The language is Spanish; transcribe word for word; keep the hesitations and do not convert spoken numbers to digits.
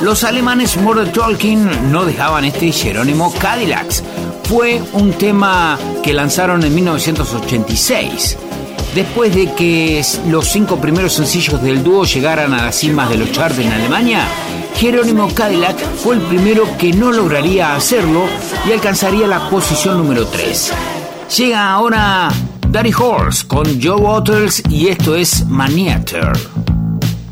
Los alemanes Modern Talking no dejaban este Jerónimo Cadillacs. Fue un tema que lanzaron en mil novecientos ochenta y seis. Después de que los cinco primeros sencillos del dúo llegaran a las cimas de los charts en Alemania, Jerónimo Cadillac fue el primero que no lograría hacerlo y alcanzaría la posición número tres. Llega ahora Daddy Horse con Joe Waters y esto es Maniator.